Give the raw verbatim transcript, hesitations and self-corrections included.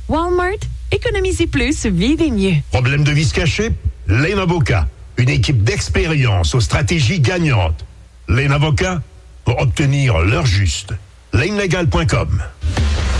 Walmart, économisez plus, vivez mieux. Problème de vis caché? Lane Avocat. Une équipe d'expérience aux stratégies gagnantes. Lane Avocat, pour obtenir l'heure juste. lane legal point com